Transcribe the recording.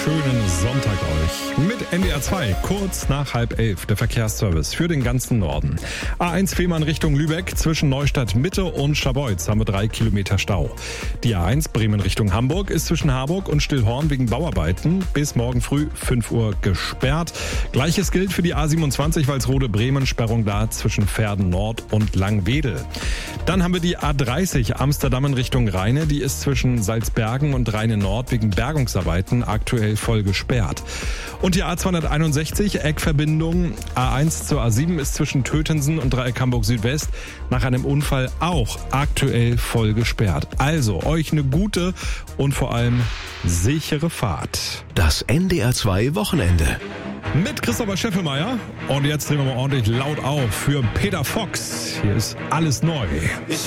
schönen Sonntag euch. Mit NDR 2, kurz nach 10:30, der Verkehrsservice für den ganzen Norden. A1 Fehmarn Richtung Lübeck, zwischen Neustadt Mitte und Scharbeutz haben wir 3 Kilometer Stau. Die A1 Bremen Richtung Hamburg ist zwischen Harburg und Stillhorn wegen Bauarbeiten bis morgen früh 5 Uhr gesperrt. Gleiches gilt für die A27 Walsrode-Bremen, Sperrung da zwischen Verden Nord und Langwedel. Dann haben wir die A30 Amsterdam in Richtung Rheine, die ist zwischen Salzbergen und Rheine Nord wegen Bergungsarbeiten aktuell voll gesperrt. Und die A261 Eckverbindung A1 zur A7 ist zwischen Tötensen und Dreieck Hamburg Südwest nach einem Unfall auch aktuell voll gesperrt. Also euch eine gute und vor allem sichere Fahrt. Das NDR 2 Wochenende. Mit Christopher Scheffelmeier. Und jetzt drehen wir mal ordentlich laut auf für Peter Fox. Hier ist alles neu.